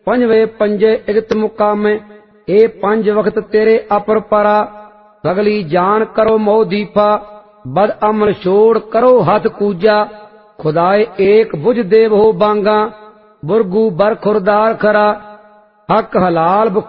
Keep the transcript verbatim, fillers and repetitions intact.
पंजवे पंजे इगत मुकामे। ए पंज वक्त तेरे अपर परा, सगली जान करो मोह दीपा। बद अमल छोड़ करो हथ कूजा, खुदाए एक बुझ देव हो बांगा। बुरगू बर खुरदार खरा, हक हलाल